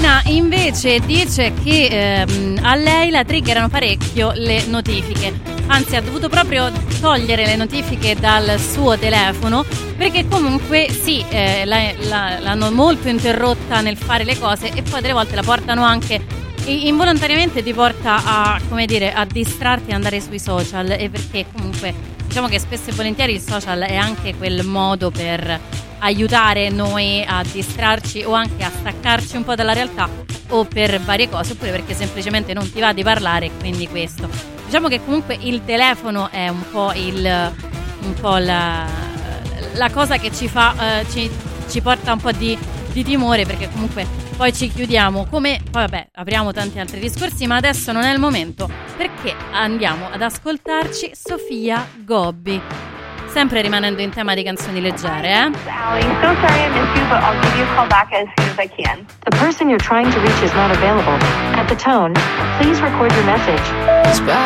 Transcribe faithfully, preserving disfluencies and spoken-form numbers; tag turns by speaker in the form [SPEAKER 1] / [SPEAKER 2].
[SPEAKER 1] Marina invece dice che ehm, a lei la triggerano parecchio le notifiche, anzi ha dovuto proprio togliere le notifiche dal suo telefono perché comunque sì, eh, la, la, l'hanno molto interrotta nel fare le cose e poi delle volte la portano anche involontariamente, ti porta a, come dire, a distrarti e andare sui social, e perché comunque diciamo che spesso e volentieri il social è anche quel modo per aiutare noi a distrarci o anche a staccarci un po' dalla realtà, o per varie cose, oppure perché semplicemente non ti va di parlare, quindi questo. Diciamo che comunque il telefono è un po' il un po' la, la cosa che ci fa eh, ci, ci porta un po' di, di timore, perché comunque poi ci chiudiamo come, poi vabbè, apriamo tanti altri discorsi, ma adesso non è il momento, perché andiamo ad ascoltarci Sofia Gobbi, sempre rimanendo in tema di canzoni leggere, eh?
[SPEAKER 2] Allie, so sorry I missed you, but I'll give you a call back as soon as I can.
[SPEAKER 3] The person you're trying to reach is not available. At the tone, please record your message.